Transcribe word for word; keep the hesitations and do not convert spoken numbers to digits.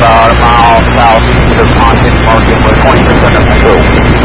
about a mile southeast of Pontic, marking with twenty percent of the fuel.